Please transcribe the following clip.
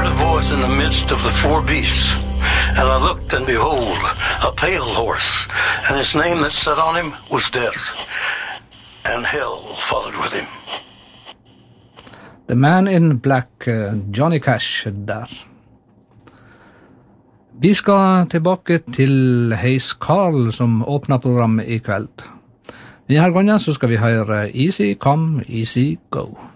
heard a voice in the midst of the four beasts, and I looked, and behold, a pale horse, and his name that sat on him was Death, and hell followed with him. The Man in Black, Johnny Cash der. Vi skal tilbake til Hayes Carll som åpner programmet i kveld. Denne gangen så skal vi høre Easy Come, Easy Go.